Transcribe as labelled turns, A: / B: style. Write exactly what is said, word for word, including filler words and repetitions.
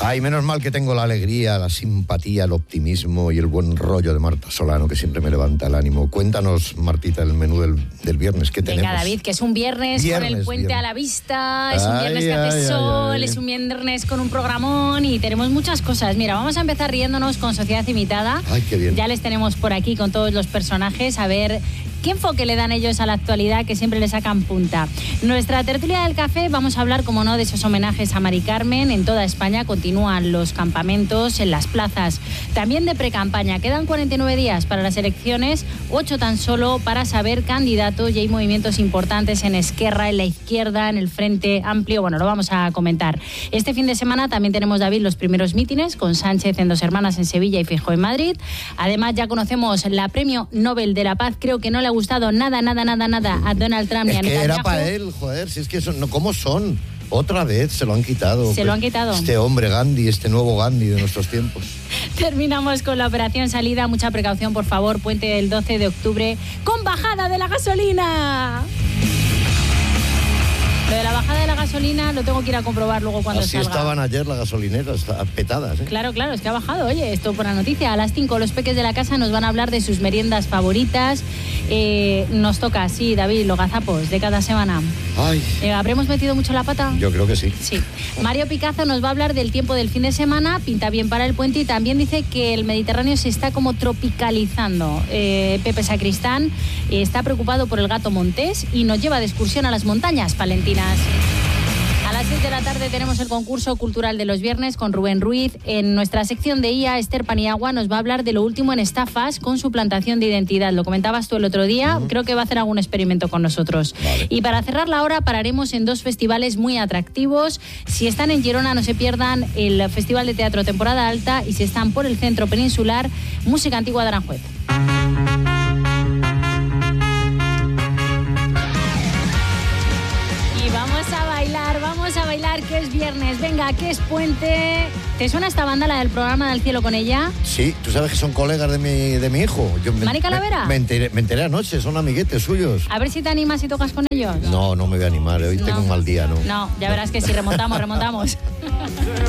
A: Ay, menos mal que tengo la alegría, la simpatía, el optimismo y el buen rollo de Marta Solano, que siempre me levanta el ánimo. Cuéntanos, Martita, el menú del, del viernes, ¿qué tenemos?
B: Venga, David, que es un viernes, viernes con el puente viernes. a la vista, es un viernes ay, que hace ay, sol, ay, ay. es un viernes con un programón y tenemos muchas cosas. Mira, vamos a empezar riéndonos con Sociedad Imitada.
A: Ay, qué bien.
B: Ya les tenemos por aquí con todos los personajes, a ver qué enfoque le dan ellos a la actualidad, que siempre le sacan punta. Nuestra tertulia del café, vamos a hablar, como no, de esos homenajes a Mari Carmen. En toda España continúan los campamentos en las plazas, también de precampaña. Quedan cuarenta y nueve días para las elecciones, ocho tan solo para saber candidatos, y hay movimientos importantes en Esquerra, en la izquierda, en el Frente Amplio. Bueno, lo vamos a comentar. Este fin de semana también tenemos, David, los primeros mítines con Sánchez en Dos Hermanas en Sevilla y Feijóo en Madrid. Además, ya conocemos la Premio Nobel de la Paz. Creo que no le ha gustado nada, nada, nada, nada a Donald Trump.
A: Es
B: y a
A: que
B: Netanyahu.
A: era para él, joder, si es que son, no, ¿cómo son? Otra vez se lo han quitado.
B: Se
A: pues,
B: lo han quitado.
A: Este hombre Gandhi, este nuevo Gandhi de nuestros tiempos.
B: Terminamos con la operación salida. Mucha precaución, por favor. Puente del doce de octubre con bajada de la gasolina. Lo de la bajada de la gasolina lo tengo que ir a comprobar luego cuando
A: Así
B: salga.
A: estaban ayer las gasolineras, petadas, ¿eh?
B: Claro, claro, es que ha bajado. Oye, esto por la noticia. A las cinco los peques de la casa nos van a hablar de sus meriendas favoritas. Eh, nos toca, sí, David, los gazapos de cada semana.
A: Ay.
B: Eh, ¿Habremos metido mucho la pata?
A: Yo creo que sí.
B: Sí. Mario Picazo nos va a hablar del tiempo del fin de semana. Pinta bien para el puente y también dice que el Mediterráneo se está como tropicalizando. Eh, Pepe Sacristán eh, está preocupado por el gato montés y nos lleva de excursión a las montañas palentinas. A las seis de la tarde tenemos el concurso cultural de los viernes con Rubén Ruiz. En nuestra sección de I A, Esther Paniagua nos va a hablar de lo último en estafas con suplantación de identidad. Lo comentabas tú el otro día, uh-huh. Creo que va a hacer algún experimento con nosotros. Vale. Y para cerrar la hora pararemos en dos festivales muy atractivos. Si están en Girona, no se pierdan el Festival de Teatro Temporada Alta, y si están por el centro peninsular, Música Antigua de Aranjuez. A bailar, que es viernes, venga, que es puente. ¿Te suena esta banda, la del programa del cielo con ella?
A: Sí, tú sabes que son colegas de mi, de mi hijo. Yo me,
B: ¿Mari Calavera?
A: Me, me, enteré, me enteré anoche, son amiguetes suyos.
B: A ver si te animas y tocas con ellos.
A: No, no me voy a animar, hoy no. tengo un mal día, ¿no?
B: No, ya verás que si remontamos, remontamos.